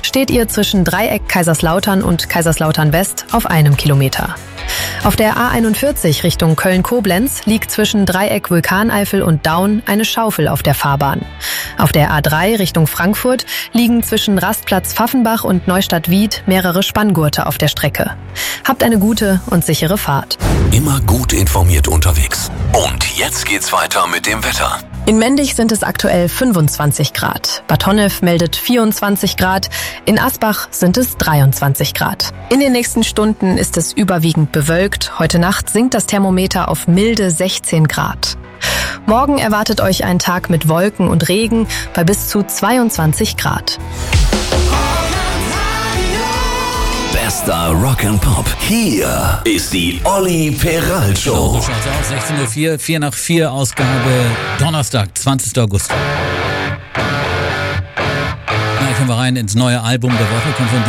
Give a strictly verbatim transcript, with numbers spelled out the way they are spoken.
steht ihr zwischen Dreieck Kaiserslautern und Kaiserslautern West auf einem Kilometer. Auf der A einundvierzig Richtung Köln-Koblenz liegt zwischen Dreieck Vulkaneifel und Daun eine Schaufel auf der Fahrbahn. Auf der A drei Richtung Frankfurt liegen zwischen Rastplatz Pfaffenbach und Neustadt-Wied mehrere Spanngurte auf der Strecke. Habt eine gute und sichere Fahrt. Immer gut informiert unterwegs. Und jetzt geht's weiter mit dem Wetter. In Mendig sind es aktuell fünfundzwanzig Grad. Bad Honnef meldet vierundzwanzig Grad. In Asbach sind es dreiundzwanzig Grad. In den nächsten Stunden ist es überwiegend bewölkt. Heute Nacht sinkt das Thermometer auf milde sechzehn Grad. Morgen erwartet euch ein Tag mit Wolken und Regen bei bis zu zweiundzwanzig Grad. Bester Rock'n'Pop. Hier ist die Olli Peral Show. So, so schaut's aus. sechzehn Uhr vier, vier nach vier, Ausgabe Donnerstag, zwanzigster August. Na, können wir rein ins neue Album der Woche. Kommt von